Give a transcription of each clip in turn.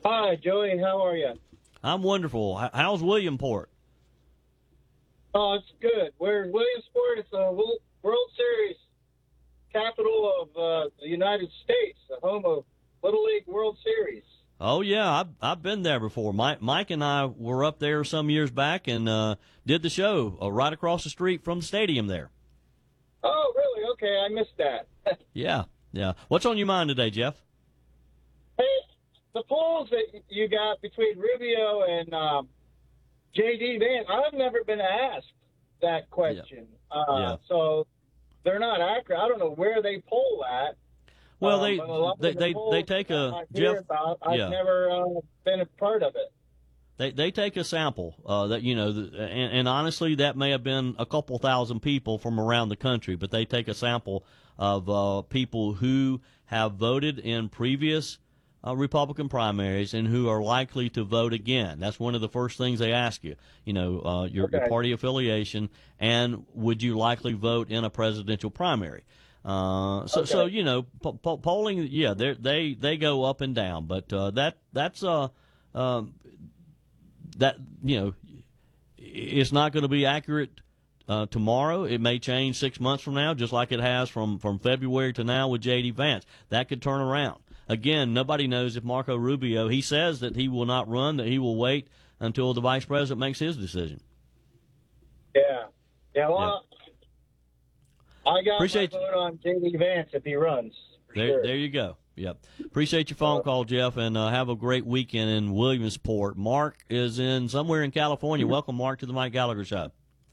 Hi, Joey. How are you? I'm wonderful. How's Williamport? Oh, it's good. We're in Williamsport. It's a World Series capital of the United States, the home of Little League World Series. Oh yeah, I've been there before. Mike and I were up there some years back and did the show right across the street from the stadium there. Oh, really? Okay, I missed that. Yeah, yeah. What's on your mind today, Jeff? Hey, the polls that you got between Rubio and J.D. Vance, I've never been asked that question. Yeah. So they're not accurate. I don't know where they poll at. Well, But a lot of the they polls take that a I hear Jeff. about, I've Yeah. never been a part of it. They take a sample that and honestly, that may have been a couple thousand people from around the country, but they take a sample of people who have voted in previous Republican primaries and who are likely to vote again. That's one of the first things they ask you. Your Okay. party affiliation, and would you likely vote in a presidential primary? So polling, yeah, they go up and down, but that's um, that it's not going to be accurate tomorrow. It may change 6 months from now, just like it has from February to now with J.D. Vance. That could turn around. Again, nobody knows if Marco Rubio, he says that he will not run, that he will wait until the vice president makes his decision. Yeah. Yeah, well, I got Appreciate my vote on J.D. Vance if he runs. There you go. Yep. Appreciate your phone call, Jeff, and have a great weekend in Williamsport. Mark is in somewhere in California. Welcome, Mark, to the Mike Gallagher Show.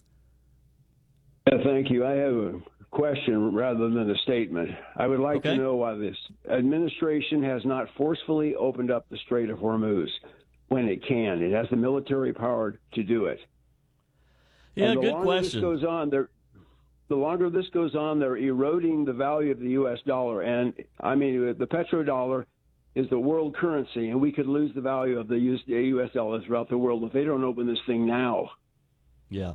Thank you. I have a question rather than a statement. I would like to know why this administration has not forcefully opened up the Strait of Hormuz when it can. It has the military power to do it. Yeah, and good question. The longer this goes on, they're eroding the value of the U.S. dollar. And, I mean, the petrodollar is the world currency, and we could lose the value of the U.S. dollar throughout the world if they don't open this thing now. Yeah.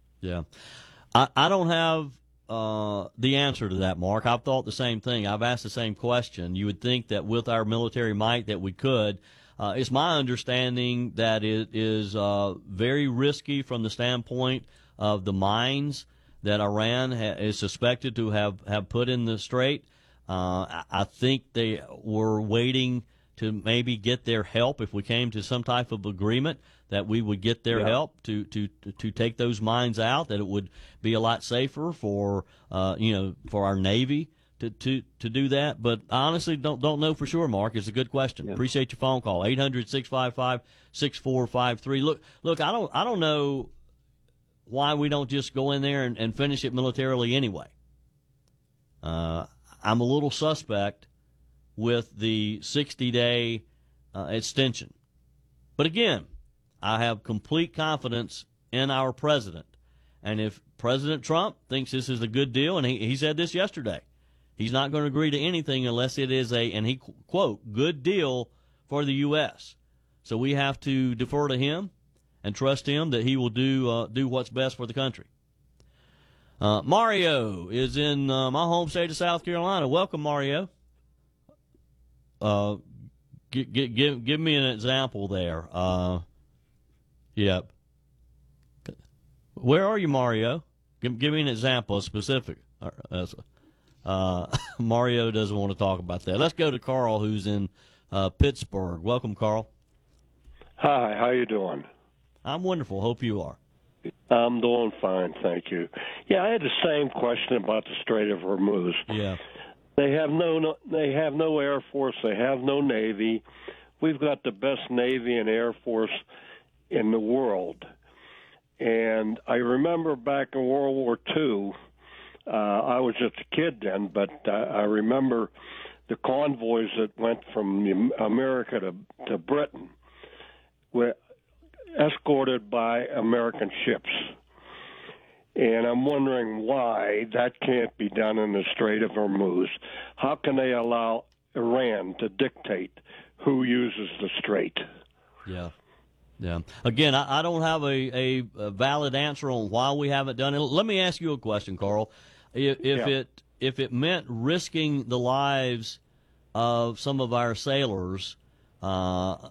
I don't have the answer to that, Mark. I've thought the same thing. I've asked the same question. You would think that with our military might that we could. It's my understanding that it is very risky from the standpoint of the mines that Iran is suspected to have put in the strait. I think they were waiting to maybe get their help if we came to some type of agreement that we would get their help to take those mines out, that it would be a lot safer for for our Navy to do that. But I honestly don't know for sure, Mark. It's a good question. Yeah. Appreciate your phone call. 800-655-6453. Look, I don't know why we don't just go in there and finish it militarily anyway. I'm a little suspect with the 60-day extension. But again, I have complete confidence in our president. And if President Trump thinks this is a good deal, and he said this yesterday, he's not going to agree to anything unless it is and he, quote, good deal for the U.S. So we have to defer to him and trust him that he will do what's best for the country. Mario is in my home state of South Carolina. Welcome, Mario. Give me an example there. Yep. Where are you, Mario? Give me an example, a specific. Mario doesn't want to talk about that. Let's go to Carl, who's in Pittsburgh. Welcome, Carl. Hi, how you doing? I'm wonderful. Hope you are. I'm doing fine, thank you. Yeah, I had the same question about the Strait of Hormuz. Yeah. They have no Air Force. They have no Navy. We've got the best Navy and Air Force in the world. And I remember back in World War II, I was just a kid then, but I remember the convoys that went from America to Britain were escorted by American ships. And I'm wondering why that can't be done in the Strait of Hormuz. How can they allow Iran to dictate who uses the strait? Yeah. Again, I don't have a valid answer on why we haven't done it. Let me ask you a question, Carl. If it meant risking the lives of some of our sailors